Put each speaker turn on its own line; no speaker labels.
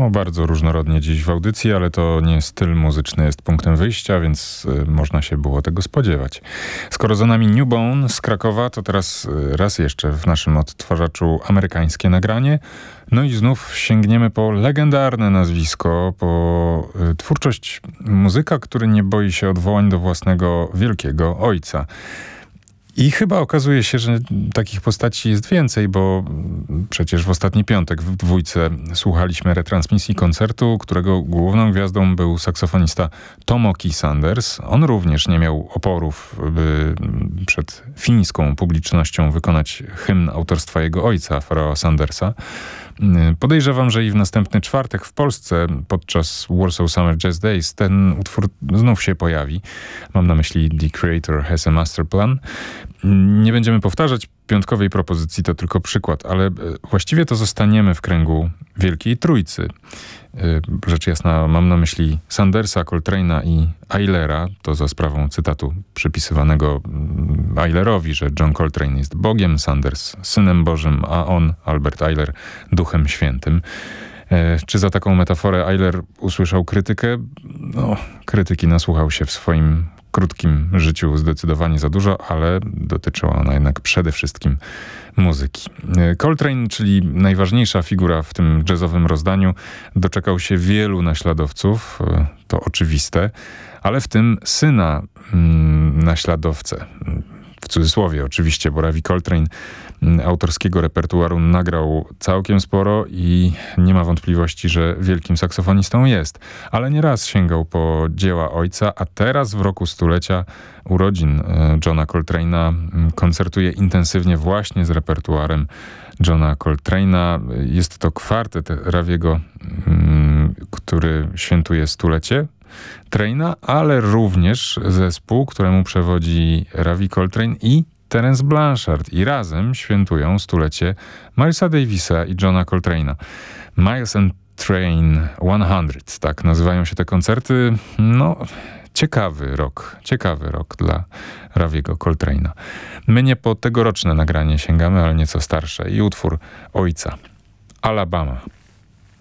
No, bardzo różnorodnie dziś w audycji, ale to nie styl muzyczny jest punktem wyjścia, więc można się było tego spodziewać. Skoro za nami New Bone z Krakowa, to teraz raz jeszcze w naszym odtwarzaczu amerykańskie nagranie. No i znów sięgniemy po legendarne nazwisko, po twórczość muzyka, który nie boi się odwołań do własnego wielkiego ojca. I chyba okazuje się, że takich postaci jest więcej, bo przecież w ostatni piątek w Dwójce słuchaliśmy retransmisji koncertu, którego główną gwiazdą był saksofonista Tomoki Sanders. On również nie miał oporów, by przed fińską publicznością wykonać hymn autorstwa jego ojca, Pharoah Sandersa. Podejrzewam, że i w następny czwartek w Polsce podczas Warsaw Summer Jazz Days ten utwór znów się pojawi. Mam na myśli The Creator Has a Master Plan. Nie będziemy powtarzać piątkowej propozycji, to tylko przykład, ale właściwie to zostaniemy w kręgu Wielkiej Trójcy. Rzecz jasna, mam na myśli Sandersa, Coltrane'a i Eilera, to za sprawą cytatu przypisywanego Eilerowi, że John Coltrane jest Bogiem, Sanders Synem Bożym, a on, Albert Eiler, Duchem Świętym. Czy za taką metaforę Eiler usłyszał krytykę? No, krytyki nasłuchał się w swoim krótkim życiu zdecydowanie za dużo, ale dotyczyła ona jednak przede wszystkim muzyki. Coltrane, czyli najważniejsza figura w tym jazzowym rozdaniu, doczekał się wielu naśladowców, to oczywiste, ale w tym syna naśladowcę. W cudzysłowie oczywiście, bo Ravi Coltrane autorskiego repertuaru nagrał całkiem sporo i nie ma wątpliwości, że wielkim saksofonistą jest. Ale nieraz sięgał po dzieła ojca, a teraz w roku stulecia urodzin Johna Coltrane'a koncertuje intensywnie właśnie z repertuarem Johna Coltrane'a. Jest to kwartet Raviego, który świętuje stulecie Traina, ale również zespół, któremu przewodzi Ravi Coltrane i Terence Blanchard i razem świętują stulecie Milesa Davisa i Johna Coltrane'a. Miles and Train 100, tak nazywają się te koncerty. No, ciekawy rok dla Raviego Coltrane'a. My nie po tegoroczne nagranie sięgamy, ale nieco starsze i utwór ojca. Alabama.